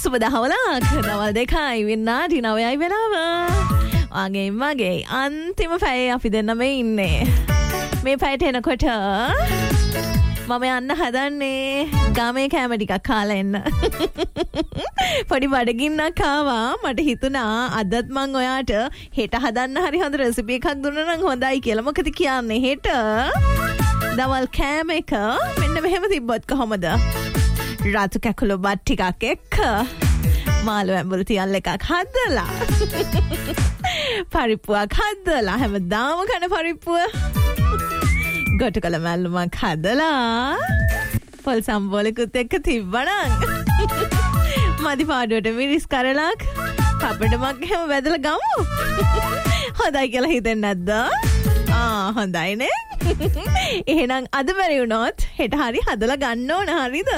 සුබ දහවලක් දවල් 2යි විනාඩි 9යි වෙලාව. වගේ අන්තිම පැයේ අපි දෙන්නම ඉන්නේ. මේ පැයට එනකොට මම යන්න හදන්නේ ගමේ කෑම ටිකක් කාලා එන්න. පොඩි බඩගින්නක් ආවා. මට හිතුණා අදත් මං ඔයාට හෙට හදන්න හරි හොඳ රෙසිපි එකක් දුන්නා නම් හොඳයි කියලා. මොකද කියන්නේ හෙට දවල් කෑම එක මෙන්න මෙහෙම තිබ්බොත් කොහමද? රතු කැකුළු බත් ටිකක් එක්ක මාළු ඇඹුල් තියල් එකක් හදලා පරිප්පුවක් හදලා හැමදාම කන පරිප්පුව ගොටු කළ මැල්ලුමක් හදලා පොල් සම්බෝලකුත් එක්ක තිබ්බනම් මදි පාඩුවට මිරිස් කරලක් පපඩමක් එහෙම වැදලා ගමු. හොඳයි කියලා හිතෙන්නේ නැද්ද? හොඳයිනේ. එහෙනම් අද බැරි වුණොත් හෙට හරි හදලා ගන්න ඕන. හරිද?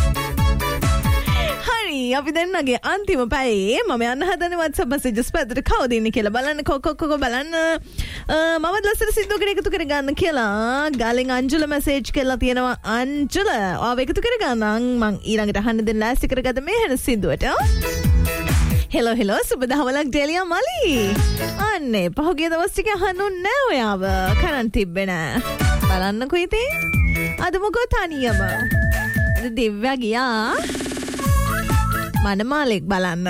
හරි, අපි දෙන්නගේ අන්තිම පැයේ මම යන්න හදන්නේ WhatsApp messages පැත්තට කවුද ඉන්නේ කියලා බලන්න. කො බලන්න. මමත් ලස්සන සින්දුවකට එකතු කරගන්න කියලා ගාලෙන් අංජුල මැසේජ් කරලා තියෙනවා. අංජුල ඔයාව එකතු කරගන්න මං ඊළඟට අහන්න දෙන්න ලෑස්ති කරගත්ත මේ හැන සින්දුවට. හෙලෝ සුබ දහවලක් ඩෙලියා මලි. අනේ පහුගිය දවස් ටික අහන්නුන්නේ නැහැ ඔයාව. කරන් තිබ්බේ නෑ. බලන්නකෝ ඉතින්. අද මොකෝ තනියම. අද දිව්‍යා ගියා මනමාලෙක් බලන්න.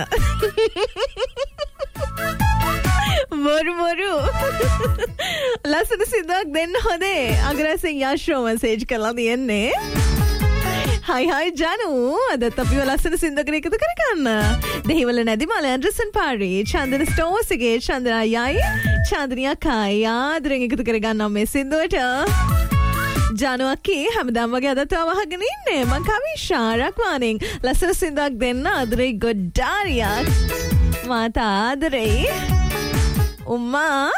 මොරු ලස්සන සින්දුවක් දෙන්න හොඳේ. අගරසින් යශ්‍රෝ මැසේජ් කරලා තියෙන්නේ. හයි ජනු අදත් අපිව ලස්සන සින්දුවකට එකතු කරගන්න. දෙහිවල නැදිමල ඇන්ඩර්සන් පාරි චන්දන ස්ටෝසිගේ චන්දනා යයි චන්දනිය අක්කයි ආදරෙන් එකතු කරගන්නම් මේ සින්දුවට. ජනු අක්කේ හැමදාම වගේ අදත් අවහගෙන ඉන්නේ. මං කවිෂා රක්වානෙන් ලස්සන සින්දුවක් දෙන්න ආදරේ ගොඩාරියක්. මාතා ආදරේ උම්මා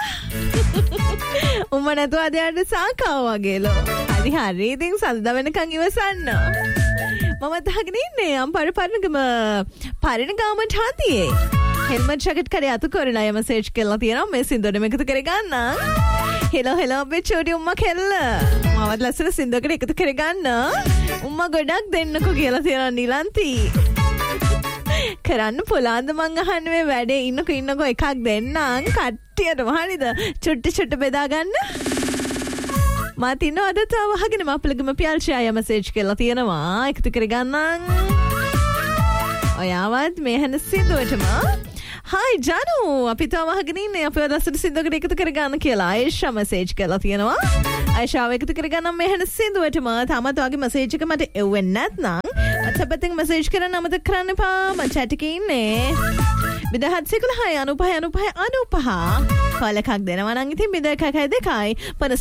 නැතුව අදයට සාකාව වගේලෝ. හරි ඉතින් සඳ වෙනකන් ඉවසන්න. මම අදහගෙන ඉන්නේ අම්පාර පරිණගාමට හන්දියේ හෙල්මට් ජැකට් කරේ අතු කරලා මැසේජ් කරලා තියෙනවා මේ සින්දුවට එකතු කරගන්න. හෙලෝ අපේ චෝටි උම්මා කෙල්ල. මමත් ලස්සන සින්දුවකට එකතු කරගන්න. උම්මා ගොඩක් දෙන්නකෝ කියලා තියෙනවා නිලන්ති. කරන්න පොලාන්ද මං අහන්නේ මේ වැඩේ ඉන්නකෝ එකක් දෙන්නම් කට්ටියටම. හරිද? චුට්ටි බෙදා ගන්න. මාතිනෝ අද තව වහගෙන මපලගම පියල්චාය මැසේජ් කරලා තියෙනවා එකතු කරගන්නම්. ඔයාවත් මේ හැන සින්දුවටම හයි ජනු අපි තව වහගෙන ඉන්නේ අපේ ලස්සන සින්දුවකට එකතු කරගන්න කියලා ආයිෂා මැසේජ් කරලා තියෙනවා. ආයිෂාව එකතු කරගන්නම් මේ හැන සින්දුවටම. තාමත් ඔයාගේ මැසේජ් එක මට එවෙන්නේ නැත්නම් WhatsApp එකෙන් මැසේජ් කරන්න අමතක කරන්න එපා. මම chat එකේ ඉන්නේ. 0.96 කාල් එකක් දෙනවා නම් ඉතින් 0.12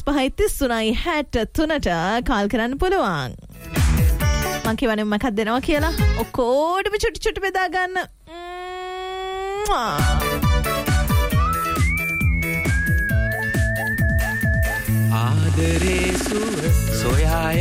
55 කාල් කරන්න පුළුවන්. මං කියවනේ මොකක්ද දෙනවා කියලා. ඔක්කොටම චුටි බෙදා ගන්න.